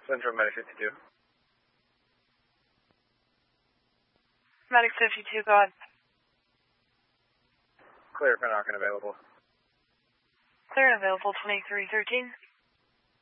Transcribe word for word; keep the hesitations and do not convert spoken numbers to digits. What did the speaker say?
Central Medic fifty-two. Medic fifty-two, go ahead. Clear, Pinocchio available. Clear and available, twenty-three thirteen.